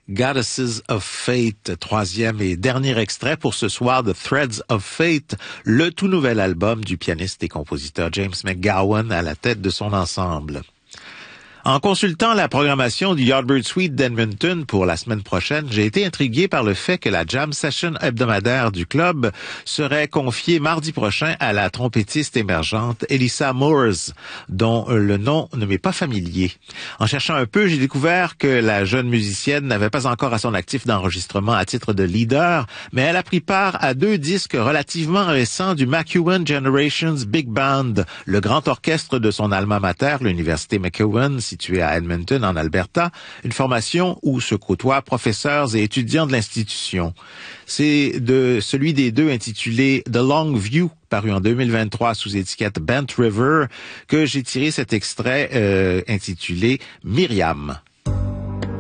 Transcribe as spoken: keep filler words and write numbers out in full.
Goddesses of Fate, troisième et dernier extrait pour ce soir de Threads of Fate, le tout nouvel album du pianiste et compositeur James McGowan à la tête de son ensemble. En consultant la programmation du Yardbird Suite d'Edmonton pour la semaine prochaine, j'ai été intrigué par le fait que la jam session hebdomadaire du club serait confiée mardi prochain à la trompettiste émergente Elissa Moores, dont le nom ne m'est pas familier. En cherchant un peu, j'ai découvert que la jeune musicienne n'avait pas encore à son actif d'enregistrement à titre de leader, mais elle a pris part à deux disques relativement récents du McEwan Generations Big Band, le grand orchestre de son alma mater, l'université McEwan, situé à Edmonton, en Alberta, une formation où se côtoient professeurs et étudiants de l'institution. C'est de celui des deux intitulé The Long View, paru en deux mille vingt-trois sous étiquette Bent River, que j'ai tiré cet extrait euh, intitulé Myriam.